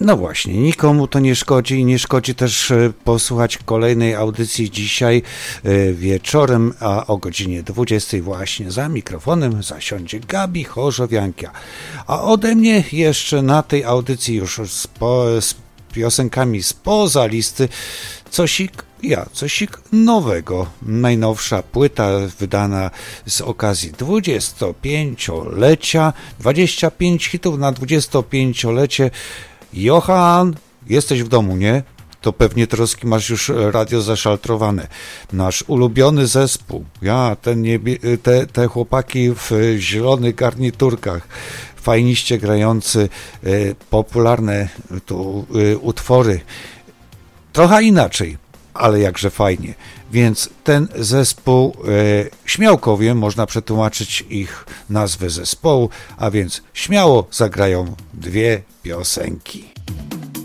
No właśnie, nikomu to nie szkodzi i nie szkodzi też posłuchać kolejnej audycji dzisiaj wieczorem, a o godzinie 20 właśnie za mikrofonem zasiądzie Gabi Chorzowianka. A ode mnie jeszcze na tej audycji już z piosenkami spoza listy cosik nowego. Najnowsza płyta wydana z okazji 25-lecia, 25 hitów na 25-lecie. Johan, jesteś w domu, nie? To pewnie troski masz już radio zaszaltrowane. Nasz ulubiony zespół. Te chłopaki w zielonych garniturkach. Fajniście grający popularne utwory. Trochę inaczej, ale jakże fajnie. Więc ten zespół Śmiałkowie, można przetłumaczyć ich nazwę zespołu, a więc śmiało zagrają dwie piosenki.